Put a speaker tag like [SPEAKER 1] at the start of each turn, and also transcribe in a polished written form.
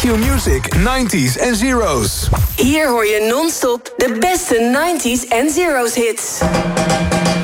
[SPEAKER 1] Q-Music 90s en Zeros.
[SPEAKER 2] Hier hoor je non-stop de beste 90s en Zeros hits.